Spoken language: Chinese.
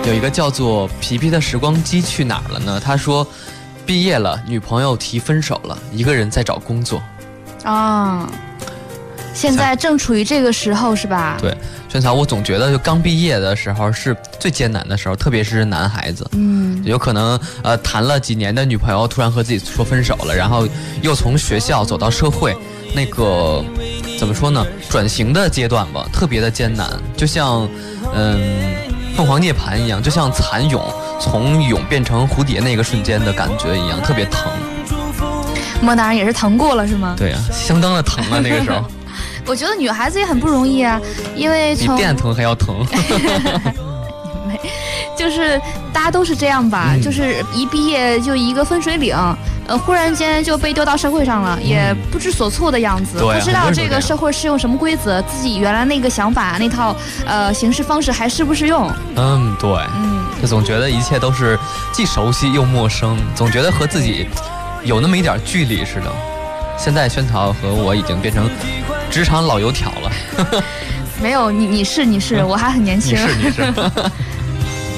有一个叫做皮皮的时光机去哪儿了呢？他说，毕业了，女朋友提分手了，一个人在找工作。 现在正处于这个时候是吧？ 对，萱草，我总觉得就刚毕业的时候是最艰难的时候，特别是男孩子，有可能谈了几年的女朋友突然和自己说分手了，然后又从学校走到社会，那个怎么说呢？转型的阶段吧，特别的艰难，就像凤凰涅槃一样，就像蚕蛹从蛹变成蝴蝶那个瞬间的感觉一样，特别疼。 莫大人也是疼过了是吗？ 对啊，相当的疼啊，那个时候。 我觉得女孩子也很不容易啊，因为比电疼还要疼。 就是大家都是这样吧，就是一毕业就一个分水岭，忽然间就被丢到社会上了，也不知所措的样子，不知道这个社会适用什么规则，自己原来那个想法那套行事方式还适不适用？ 对，就总觉得一切都是既熟悉又陌生，总觉得和自己有那么一点距离似的。现在萱草和我已经变成职场老油条了。 没有，你是，我还很年轻。 你是。